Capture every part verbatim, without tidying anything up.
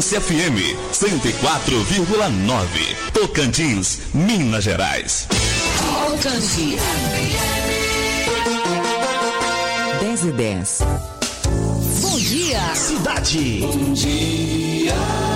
F M cento e quatro vírgula nove, Tocantins, Minas Gerais. Alcance dez e dez. Bom dia, cidade. Bom dia.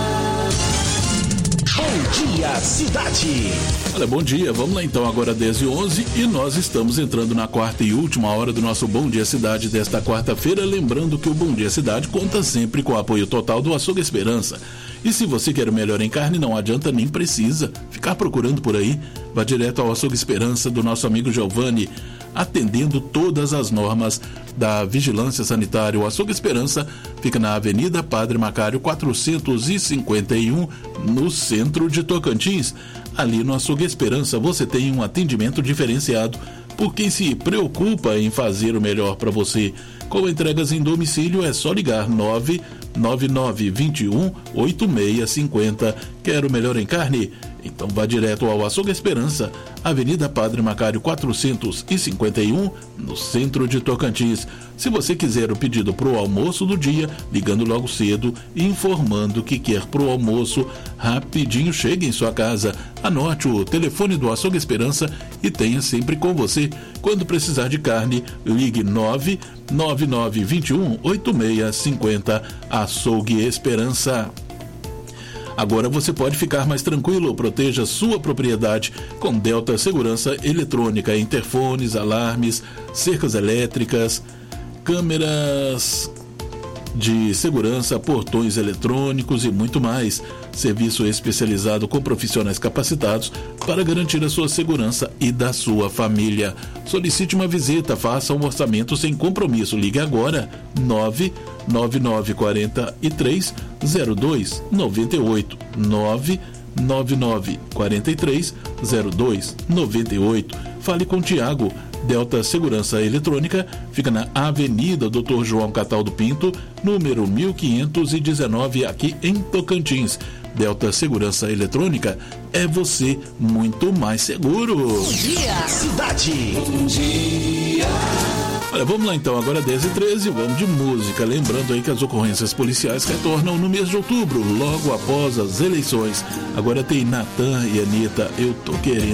Bom dia, cidade. Olha, bom dia, vamos lá então, agora dez e onze e nós estamos entrando na quarta e última hora do nosso Bom Dia Cidade desta quarta-feira, lembrando que o Bom Dia Cidade conta sempre com o apoio total do Açougue Esperança. E se você quer o melhor em carne, não adianta nem precisa ficar procurando por aí, vá direto ao Açougue Esperança do nosso amigo Giovanni, atendendo todas as normas da Vigilância Sanitária. O Açougue Esperança fica na Avenida Padre Macário quatrocentos e cinquenta e um, no centro de Tocantins. Ali no Açougue Esperança você tem um atendimento diferenciado por quem se preocupa em fazer o melhor para você. Com entregas em domicílio é só ligar nove nove nove dois um oito seis cinco zero. Quer o melhor em carne? Então vá direto ao Açougue Esperança, Avenida Padre Macário quatrocentos e cinquenta e um, no centro de Tocantins. Se você quiser o pedido para o almoço do dia, ligando logo cedo e informando que quer para o almoço, rapidinho chega em sua casa. Anote o telefone do Açougue Esperança e tenha sempre com você. Quando precisar de carne, ligue nove nove nove dois um oito seis cinco zero. Açougue Esperança. Agora você pode ficar mais tranquilo, proteja sua propriedade com Delta Segurança Eletrônica, interfones, alarmes, cercas elétricas, câmeras de segurança, portões eletrônicos e muito mais. Serviço especializado com profissionais capacitados para garantir a sua segurança e da sua família. Solicite uma visita, faça um orçamento sem compromisso. Ligue agora nove nove nove quatro três zero dois nove oito nove nove nove quatro três zero dois nove oito. Fale com Tiago. Delta Segurança Eletrônica fica na Avenida doutor João Cataldo Pinto, número mil quinhentos e dezenove, aqui em Tocantins. Delta Segurança Eletrônica é você muito mais seguro. Bom dia, cidade. Bom dia. Olha, vamos lá então, agora dez e treze, vamos de música. Lembrando aí que as ocorrências policiais retornam no mês de outubro, logo após as eleições. Agora tem Natan e Anitta, Eu Tô Querendo.